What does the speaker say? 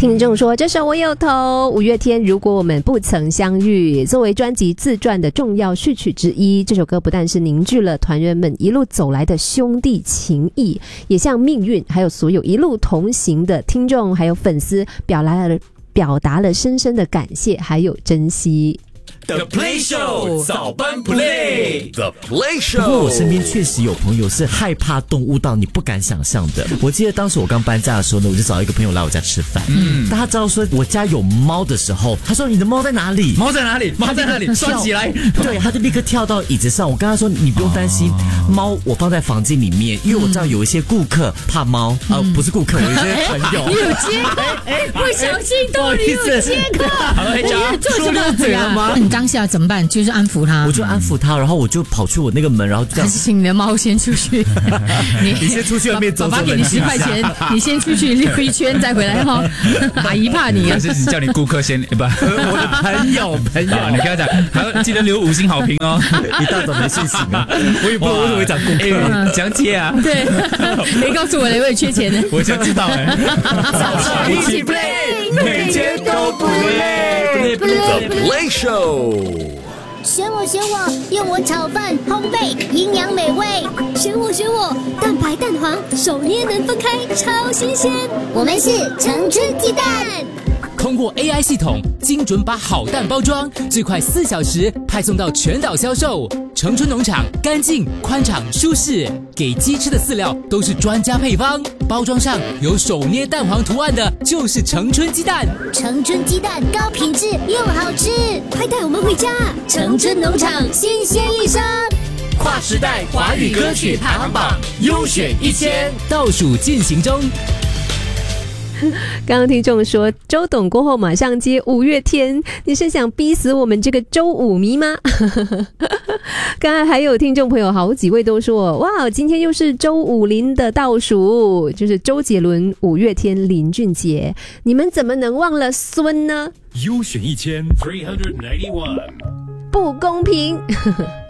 听众说这首我有投，五月天如果我们不曾相遇，作为专辑自传的重要序曲之一，这首歌不但是凝聚了团员们一路走来的兄弟情谊，也向命运还有所有一路同行的听众还有粉丝表达了深深的感谢还有珍惜。 The Play Show 早班 Play。The Play Show。 不过我身边确实有朋友是害怕动物到你不敢想象的。我记得当时我刚搬家的时候呢，我就找一个朋友来我家吃饭。当他知道说我家有猫的时候，他说你的猫在哪里？ 猫在哪里？猫在哪里？刷起来！ 对，他就立刻跳到椅子上。我跟他说你不用担心，猫我放在房间里面，因为我知道有一些顾客怕猫，不是顾客，我有一些朋友。 你有接客，不小心都你有接客。 好了， 做什么嘴了吗？你当下怎么办？就是安抚他。 我就安抚他，然后我就跑去我那个门，然后就这样。 还是请你的猫先出去。 你先出去外面走走。 爸爸给你10块钱，你先出去溜一圈再回来哈。阿姨怕你啊。 还是叫你顾客先不？ 我的朋友， 你跟他讲，还要记得留5星好评哦。 一大早没睡醒啊，我也不知道为什么会讲顾客， 讲解啊。 对，没告诉我嘞，我也缺钱呢。 我就知道哎。早上一起 play， 每天都不累。The Play Show。 选我，用我炒饭烘焙，营养美味。选我，蛋白蛋黄，手捏能分开，超新鲜。我们是成春鸡蛋。 通过 AI 系统，精准把好蛋包装，最快4小时派送到全岛销售。成春农场干净、宽敞、舒适，给鸡吃的饲料都是专家配方，包装上有手捏蛋黄图案的，就是成春鸡蛋。 成春鸡蛋高品质又好吃，快带我们回家！成春农场新鲜一生。 跨时代华语歌曲排行榜优选1000倒数进行中。 刚刚听众说周董过后马上接五月天，你是想逼死我们这个周五迷吗？刚才还有听众朋友好几位都说，哇，今天又是周五林的倒数，就是周杰伦、五月天、林俊杰，你们怎么能忘了孙呢？ 优选1391， 不公平。